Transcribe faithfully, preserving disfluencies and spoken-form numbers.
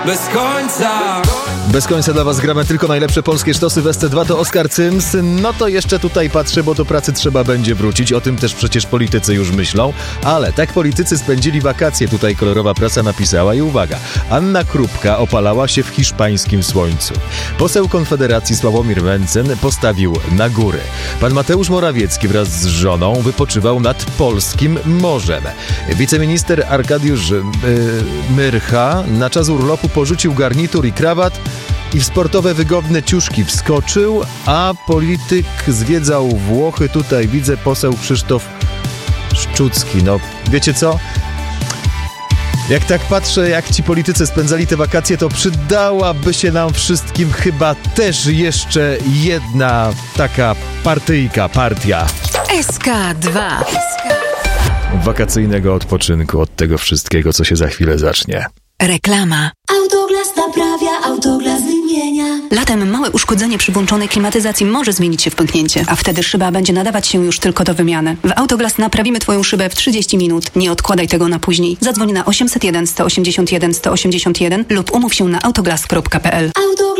Bez końca. Bez końca dla was gramy tylko najlepsze polskie sztosy w S C dwa, to Oskar Cyms. No to jeszcze tutaj patrzę, bo do pracy trzeba będzie wrócić. O tym też przecież politycy już myślą. Ale tak politycy spędzili wakacje, tutaj kolorowa prasa napisała i uwaga. Anna Krupka opalała się w hiszpańskim słońcu. Poseł Konfederacji Sławomir Mencen postawił na góry. Pan Mateusz Morawiecki wraz z żoną wypoczywał nad polskim morzem. Wiceminister Arkadiusz yy, Myrcha na czas urlopu porzucił garnitur i krawat i w sportowe wygodne ciuszki wskoczył, a polityk zwiedzał Włochy. Tutaj widzę poseł Krzysztof Szczucki. No, wiecie co? Jak tak patrzę, jak ci politycy spędzali te wakacje, to przydałaby się nam wszystkim chyba też jeszcze jedna taka partyjka, partia. S K dwa. Wakacyjnego odpoczynku od tego wszystkiego, co się za chwilę zacznie. Reklama. Autoglas naprawia, Autoglas wymienia. Latem małe uszkodzenie przy włączonej klimatyzacji może zmienić się w pęknięcie, a wtedy szyba będzie nadawać się już tylko do wymiany. W Autoglas naprawimy twoją szybę w trzydzieści minut. Nie odkładaj tego na później. Zadzwoń na osiemset jeden sto osiemdziesiąt jeden sto osiemdziesiąt jeden lub umów się na autoglas kropka p l. Autoglas